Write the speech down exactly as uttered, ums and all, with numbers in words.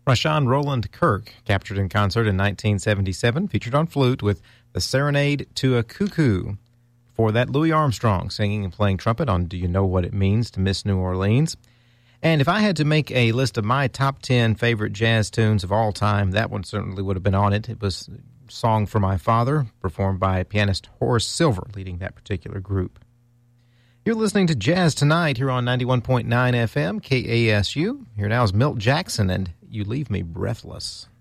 Rashawn Roland Kirk, captured in concert in nineteen seventy-seven, featured on flute with The Serenade to a Cuckoo. Before that, Louis Armstrong singing and playing trumpet on Do You Know What It Means to Miss New Orleans. And if I had to make a list of my top ten favorite jazz tunes of all time, that one certainly would have been on it. It was Song for My Father, performed by pianist Horace Silver, leading that particular group. You're listening to Jazz Tonight here on ninety-one point nine F M, K A S U. Here now is Milt Jackson and You Leave Me Breathless.